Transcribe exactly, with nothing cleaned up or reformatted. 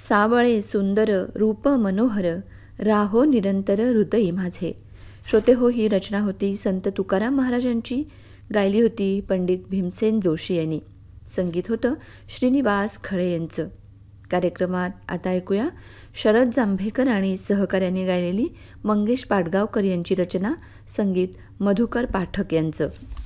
सावळे सुंदर रूप मनोहर, राहो निरंतर हृदयी माझे. श्रोते हो, ही रचना होती संत तुकाराम महाराजांची. गायली होती पंडित भीमसेन जोशी यांनी. संगीत होतं श्रीनिवास खळे यांचं. कार्यक्रमात आता ऐकूया शरद जांभेकर आणि सहकार्याने गायलेली मंगेश पाडगावकर यांची रचना, संगीत मधुकर पाठक यांचं.